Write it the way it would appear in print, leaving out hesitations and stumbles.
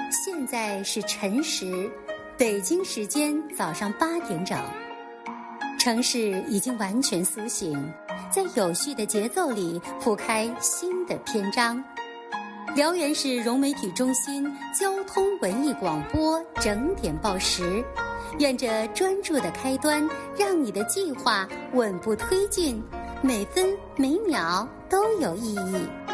现在是晨时，北京时间早上8点整。城市已经完全苏醒，在有序的节奏里铺开新的篇章。辽源市融媒体中心交通文艺广播整点报时，愿着专注的开端，让你的计划稳步推进，每分每秒都有意义。